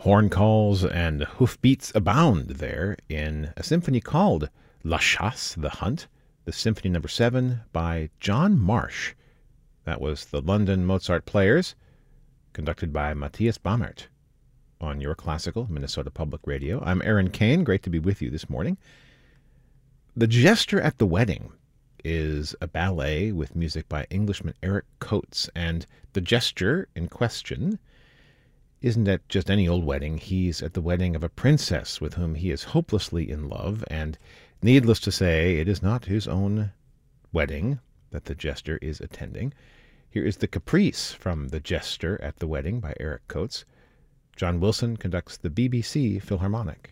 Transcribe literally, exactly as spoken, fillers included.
Horn calls and hoofbeats abound there in a symphony called La Chasse, The Hunt, the Symphony Number seven by John Marsh. That was the London Mozart Players, conducted by Matthias Baumert on Your Classical, Minnesota Public Radio. I'm Aaron Kane. Great to be with you this morning. The Jester at the Wedding is a ballet with music by Englishman Eric Coates, and the jester in question isn't at just any old wedding. He's at the wedding of a princess with whom he is hopelessly in love, and needless to say, it is not his own wedding that the jester is attending. Here is the Caprice from The Jester at the Wedding by Eric Coates. John Wilson conducts the B B C Philharmonic.